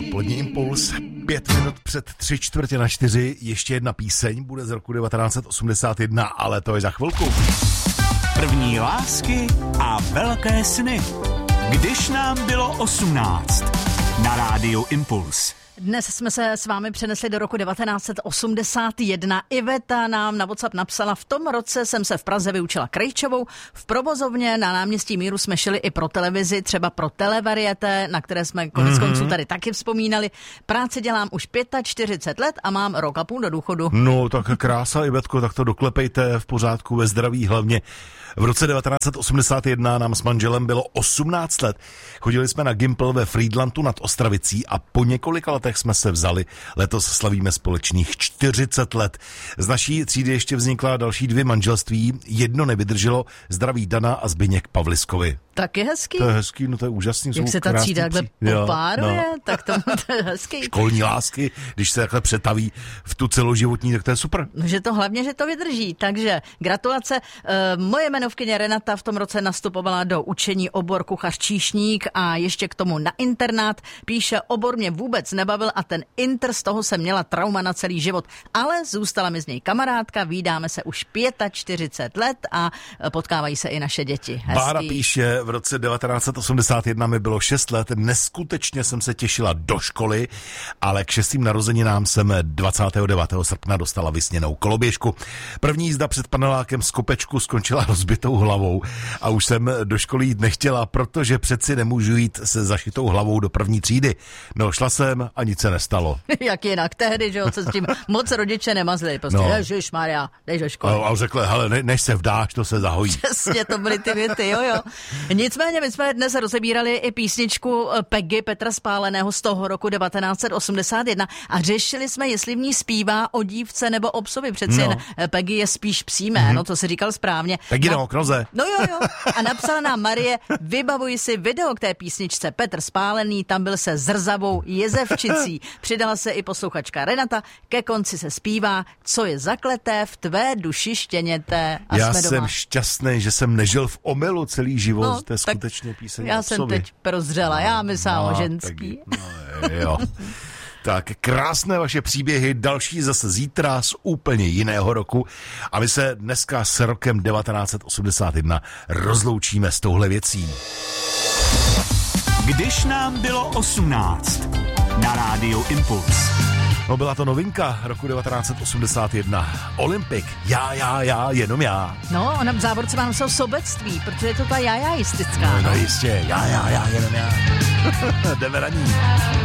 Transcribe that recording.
Dopolední impuls, 5 minut před 3:45, ještě jedna píseň, bude z roku 1981, ale to je za chvilku. První lásky a velké sny. Když nám bylo 18. Na rádiu Impuls. Dnes jsme se s vámi přenesli do roku 1981. Iveta nám na WhatsApp napsala: v tom roce jsem se v Praze vyučila krejčovou. V provozovně na náměstí Míru jsme šili i pro televizi, třeba pro Televarieté, na které jsme konec konců tady taky vzpomínali. Práci dělám už 45 let a mám rok a půl do důchodu. No tak krása, Ivetko, tak to doklepejte, v pořádku, ve zdraví hlavně. V roce 1981 nám s manželem bylo 18 let. Chodili jsme na Gimpl ve Frýdlantu nad Ostravicí a po několika letech jsme se vzali. Letos slavíme společných 40 let. Z naší třídy ještě vznikla další 2 manželství. Jedno nevydrželo, zdraví Dana a Zbyněk Pavliskovi. Tak je hezký. To je hezký, no to je úžasný. Jak se ta třída takhle popáruje, tak to je hezký. Školní lásky, když se takhle přetaví v tu celoživotní, tak to je super. No, že to hlavně, že to vydrží. Takže gratulace. Moje jmenovkyně Renata v tom roce nastupovala do učení obor kuchař-číšník a ještě k tomu na internát. Píše: obor mě vůbec nebavil a ten inter, z toho jsem měla trauma na celý život. Ale zůstala mi z něj kamarádka, vídáme se už 45 let a potkávají se i naše děti. Hezký. Bára píše: v roce 1981 mi bylo 6 let, neskutečně jsem se těšila do školy, ale k 6. narozeninám jsem 29. srpna dostala vysněnou koloběžku. První jízda před panelákem z kopečku skončila rozbitou hlavou a už jsem do školy jít nechtěla, protože přeci nemůžu jít se zašitou hlavou do první třídy. No, šla jsem a nic se nestalo. Jak jinak tehdy, že jo, se s tím moc rodiče nemazli. Prostě, ježišmarja, jdeš do školy. A řekli: hele, než se vdáš, to se zahojí. Přesně, to byly ty věty, jo. Nicméně my jsme dnes rozebírali i písničku Peggy Petra Spáleného z toho roku 1981 a řešili jsme, jestli v ní zpívá o dívce nebo o psovi. Přeci jen Peggy je spíš psí jméno, to si říkal správně. Peggy na oknoze. No jo. A napsala nám Marie: vybavuji si video k té písničce Petr Spálený, tam byl se zrzavou jezevčicí. Přidala se i posluchačka Renata, ke konci se zpívá: co je zakleté v tvé duši štěněte. A já jsme doma. jsem šťastný, že jsem nežil v omylu celý život. No, to je skutečně píseň. Já jsem teď prozřela, já myslím o ženský. Jo. Tak krásné vaše příběhy, další zase zítra z úplně jiného roku a my se dneska s rokem 1981 rozloučíme s touhle věcí. Když nám bylo 18. Na rádiu Impuls. No, byla to novinka roku 1981. Olympik. Já, jenom já. No, ona v závorce má napsal sobectví, protože je to ta jajajistická. No jistě. Já, jenom já. Jdeme na ní.